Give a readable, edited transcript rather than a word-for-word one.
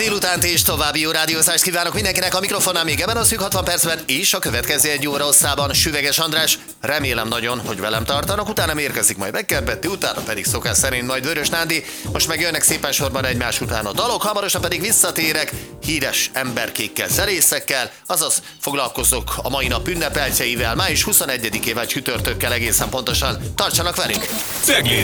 délutánt és további jó rádiózást kívánok mindenkinek, a mikrofonnál még ebben a szűk 60 percben és a következő egy óra hosszában Süveges András. Remélem nagyon, hogy velem tartanak, utána érkezik majd Becker Betty, utána pedig szokás szerint majd Vörös Nándi. Most meg jönnek szépen sorban egymás után a dalok, hamarosan pedig visszatérek híres emberkékkel, zenészekkel, azaz foglalkozok a mai nap ünnepeltjeivel, május 21-ével csütörtökkel egészen pontosan. Tartsanak velünk!